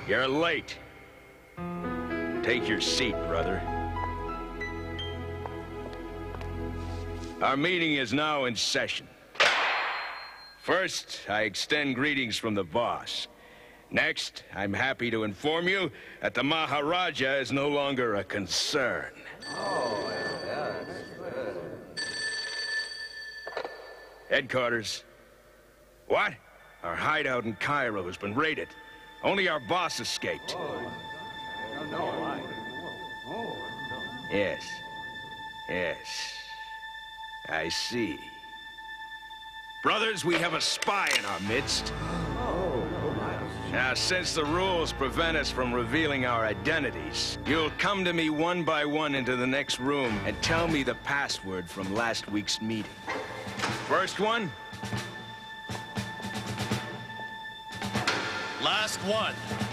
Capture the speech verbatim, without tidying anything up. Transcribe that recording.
You're late. Take your seat, brother. Our meeting is now in session. First, I extend greetings from the boss. Next, I'm happy to inform you that the Maharaja is no longer a concern. Oh, yeah, that's good. Headquarters. What? Our hideout in Cairo has been raided. Only our boss escaped. Oh. No, no, I... oh. Yes. Yes. I see. Brothers, we have a spy in our midst. Oh. Now, since the rules prevent us from revealing our identities, you'll come to me one by one into the next room and tell me the password from last week's meeting. First one? Last one.